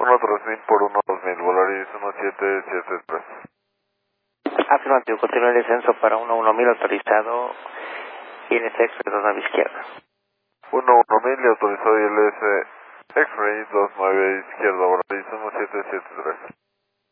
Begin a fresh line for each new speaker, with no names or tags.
13000 por 12000, Volaris 1773.
Afirmativo, continúa el descenso para 11000 autorizado, ILS X-Ray 29 izquierda.
11000 y autorizado ILS X-Ray 29 izquierda, Volaris 1773.